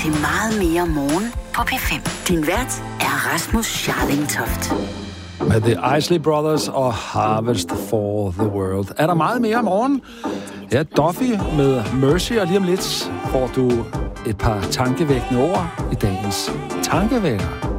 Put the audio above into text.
til Meget mere morgen på P5. Din vært er Rasmus Scharlingtoft. Med The Isley Brothers og Harvest for the World. Er der meget mere om morgenen? Ja, Duffy med Mercy, og lige om lidt får du et par tankevækkende ord i dagens tankevækker.